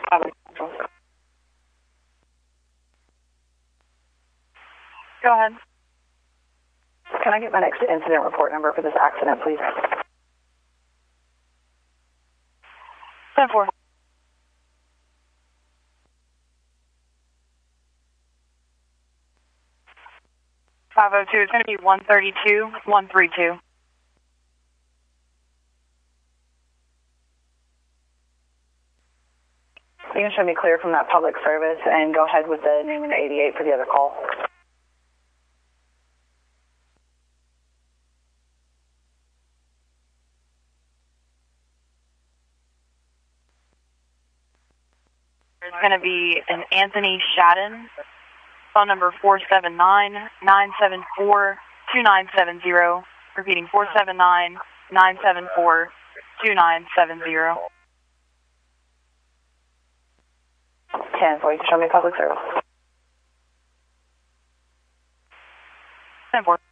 Go ahead. Can I get my next incident report number for this accident, please? 10-4. It's going to be 132-132. You can show me clear from that public service and go ahead with the name and 88 for the other call. There's going to be an Anthony Shadden, phone number 479-974-2970. Repeating, 479-974-2970. 10 for you to show me public service. 10-4.